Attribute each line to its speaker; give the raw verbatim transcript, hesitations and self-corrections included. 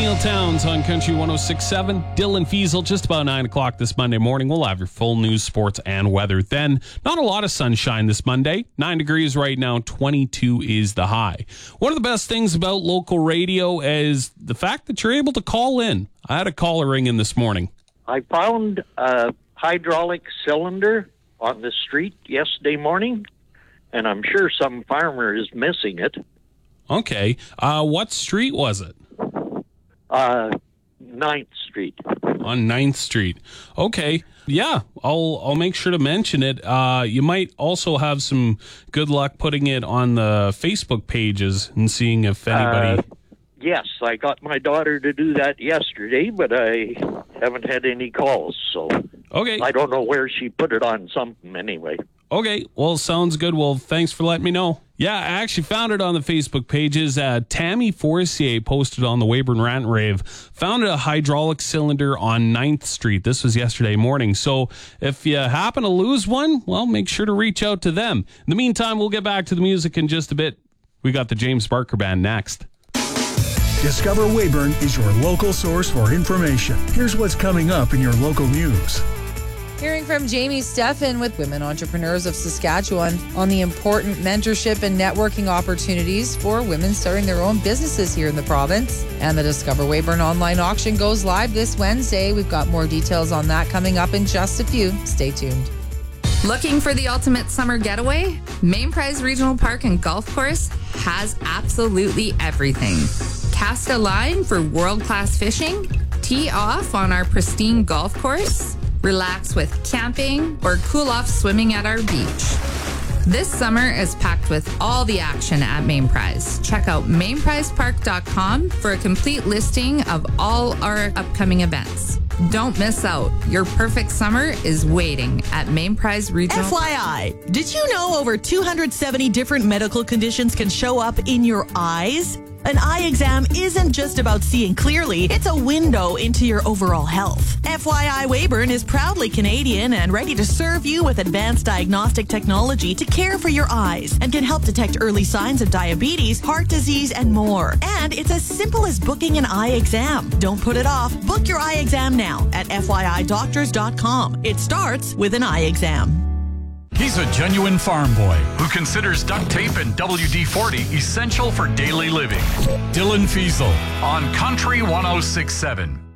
Speaker 1: Neil Towns on Country one oh six point seven. Dylan Fiesel, just about nine o'clock this Monday morning. We'll have your full news, sports, and weather then. Not a lot of sunshine this Monday. nine degrees right now, twenty-two is the high. One of the best things about local radio is the fact that you're able to call in. I had a caller ring in this morning.
Speaker 2: I found a hydraulic cylinder on the street yesterday morning, and I'm sure some farmer is missing it.
Speaker 1: Okay. Uh, what street was it?
Speaker 2: Uh, ninth Street.
Speaker 1: On ninth Street. Okay. Yeah, I'll I'll make sure to mention it. Uh, you might also have some good luck putting it on the Facebook pages and seeing if anybody...
Speaker 2: Uh, yes, I got my daughter to do that yesterday, but I haven't had any calls, so...
Speaker 1: Okay.
Speaker 2: I don't know where she put it on something anyway.
Speaker 1: Okay, well, sounds good. Well, thanks for letting me know. Yeah, I actually found it on the Facebook pages. Uh, Tammy Forcier posted on the Weyburn Rant Rave, found a hydraulic cylinder on ninth Street. This was yesterday morning. So if you happen to lose one, well, make sure to reach out to them. In the meantime, we'll get back to the music in just a bit. We got the James Barker Band next.
Speaker 3: Discover Weyburn is your local source for information. Here's what's coming up in your local news.
Speaker 4: Hearing from Jamie Steffen with Women Entrepreneurs of Saskatchewan on the important mentorship and networking opportunities for women starting their own businesses here in the province. And the Discover Weyburn online auction goes live this Wednesday. We've got more details on that coming up in just a few. Stay tuned.
Speaker 5: Looking for the ultimate summer getaway? Main Prize Regional Park and Golf Course has absolutely everything. Cast a line for world-class fishing, tee off on our pristine golf course, relax with camping, or cool off swimming at our beach. This summer is packed with all the action at Main Prize. Check out main prize park dot com for a complete listing of all our upcoming events. Don't miss out. Your perfect summer is waiting at Main Prize Regional.
Speaker 6: F Y I, did you know over two hundred seventy different medical conditions can show up in your eyes? An eye exam isn't just about seeing clearly, it's a window into your overall health. F Y I Weyburn is proudly Canadian and ready to serve you with advanced diagnostic technology to care for your eyes and can help detect early signs of diabetes, heart disease, and more. And it's as simple as booking an eye exam. Don't put it off. Book your eye exam now at F Y I doctors dot com. It starts with an eye exam.
Speaker 7: He's a genuine farm boy who considers duct tape and W D forty essential for daily living. Dylan Fiesel on Country one oh six point seven.